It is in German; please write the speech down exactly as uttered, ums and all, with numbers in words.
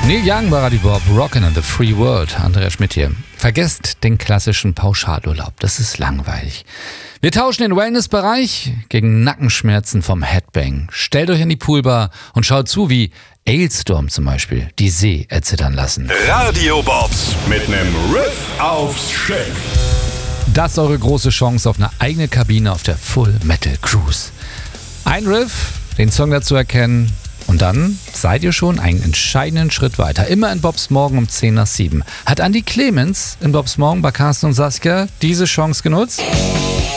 Neil Young bei Radio Bob, Rockin' in the Free World. Andreas Schmidt hier. Vergesst den klassischen Pauschalurlaub, das ist langweilig. Wir tauschen den Wellnessbereich gegen Nackenschmerzen vom Headbang. Stellt euch in die Poolbar und schaut zu, wie Ailstorm zum Beispiel die See erzittern lassen. Radio Bobs mit nem Riff aufs Schiff. Das ist eure große Chance auf eine eigene Kabine auf der Full Metal Cruise. Ein Riff, den Song dazu erkennen und dann seid ihr schon einen entscheidenden Schritt weiter. Immer in Bobs Morgen um zehn nach sieben. Hat Andi Clemens in Bobs Morgen bei Carsten und Saskia diese Chance genutzt?